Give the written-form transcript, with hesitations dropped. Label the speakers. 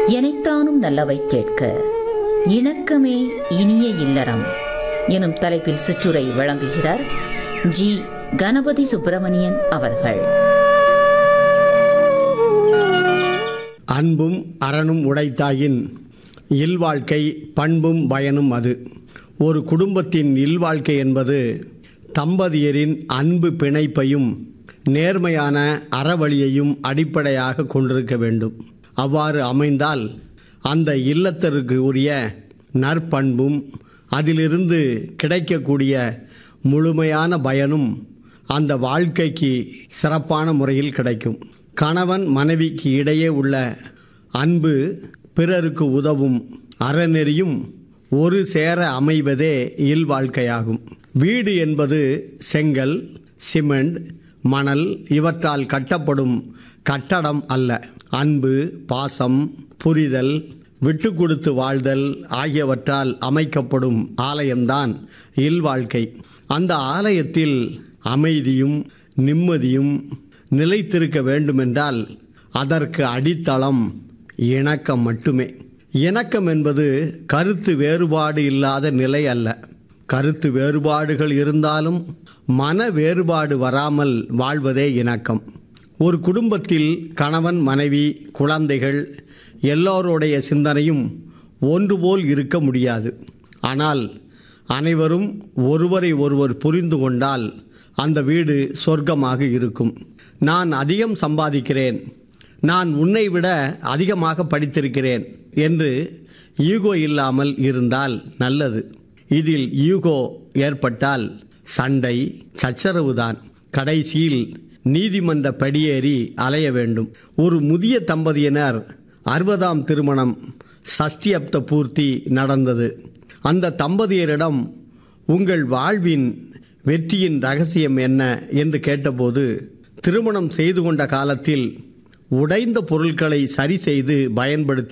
Speaker 1: எனைத்தானும் நல்லவை கேட்க இணக்கமே இனிய இல்லறம் எனும் தலைப்பில் சிற்றுரை வழங்குகிறார் ஜி. கணபதி சுப்பிரமணியன் அவர்கள்.
Speaker 2: அன்பும் அறனும் உடைத்தாயின் இல்வாழ்க்கை பண்பும் பயனும் அது. ஒரு குடும்பத்தின் இல்வாழ்க்கை என்பது தம்பதியரின் அன்பு பிணைப்பையும் நேர்மையான அறவழியையும் அடிப்படையாக கொண்டிருக்க வேண்டும். அவ்வாறு அமைந்தால் அந்த இல்லத்தருக்கு உரிய நற்பண்பும் அதிலிருந்து கிடைக்கக்கூடிய முழுமையான பயனும் அந்த வாழ்க்கைக்கு சிறப்பான முறையில் கிடைக்கும். கணவன் மனைவிக்கு இடையே உள்ள அன்பு, பிறருக்கு உதவும் அறநெறியும் ஒரு சேர அமைவதே இல்வாழ்க்கையாகும். வீடு என்பது செங்கல், சிமெண்ட், மணல் இவற்றால் கட்டப்படும் கட்டடம் அல்ல. அன்பு, பாசம், புரிதல், விட்டு கொடுத்து வாழ்தல் ஆகியவற்றால் அமைக்கப்படும் ஆலயம்தான் இல்வாழ்க்கை. அந்த ஆலயத்தில் அமைதியும் நிம்மதியும் நிலைத்திருக்க வேண்டுமென்றால் அதற்கு அடித்தளம் இணக்கம் மட்டுமே. இணக்கம் என்பது கருத்து வேறுபாடு இல்லாத நிலை அல்ல. கருத்து வேறுபாடுகள் இருந்தாலும் மன வேறுபாடு வராமல் வாழ்வதே இணக்கம். ஒரு குடும்பத்தில் கணவன், மனைவி, குழந்தைகள் எல்லோருடைய சிந்தனையும் ஒன்றுபோல் இருக்க முடியாது. ஆனால் அனைவரும் ஒருவரை ஒருவர் புரிந்து கொண்டால் அந்த வீடு சொர்க்கமாக இருக்கும். நான் அதிகம் சம்பாதிக்கிறேன், நான் உன்னை விட அதிகமாக படித்திருக்கிறேன் என்று ஈகோ இல்லாமல் இருந்தால் நல்லது. இதில் ஈகோ ஏற்பட்டால் சண்டை, சச்சரவுதான். கடைசியில் நீதிமன்ற படியேறி அலைய வேண்டும். ஒரு முதிய தம்பதியினர் 60ஆம் திருமணம் சஷ்டியப்த பூர்த்தி நடந்தது. அந்த தம்பதியரிடம் உங்கள் வாழ்வின் வெற்றியின் ரகசியம் என்ன என்று கேட்டபோது, திருமணம் செய்து கொண்ட காலத்தில் உடைந்த பொருட்களை சரி செய்து பயன்படுத்தி